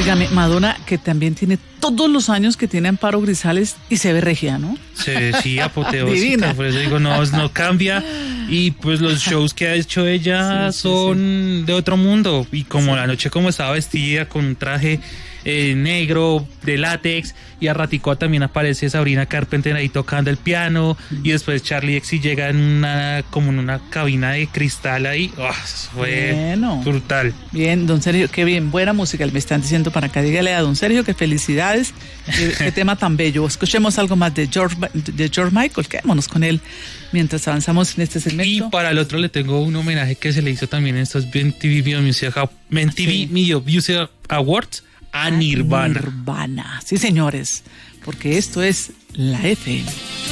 Óigame, Madonna, que también tiene todos los años que tiene Amparo Grisales y se ve regia, ¿no? Sí, apoteósica, por eso digo, no cambia. Y pues los shows que ha hecho ella son de otro mundo. Y como la noche como estaba vestida con un traje negro de látex, y a ratico también aparece Sabrina Carpenter ahí tocando el piano, y después Charlie XC llega en una cabina de cristal ahí. Fue brutal. Bien, don Sergio, qué bien, buena música me están diciendo para acá. Dígale a don Sergio que felicidades, qué tema tan bello. Escuchemos algo más de George Michael, quedémonos con él mientras avanzamos en este segmento. Y para el otro le tengo un homenaje que se le hizo también en estos MTV Music Awards a Nirvana. Sí, señores, porque esto es la FM.